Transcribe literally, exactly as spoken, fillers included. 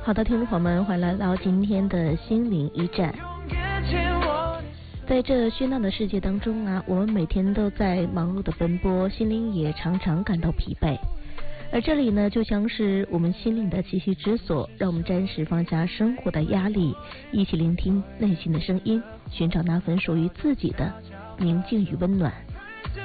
好的，听众朋友们，欢迎来到今天的心灵驿站。在这喧闹的世界当中啊，我们每天都在忙碌的奔波，心灵也常常感到疲惫。而这里呢，就像是我们心灵的栖息之所，让我们暂时放下生活的压力，一起聆听内心的声音，寻找那份属于自己的宁静与温暖。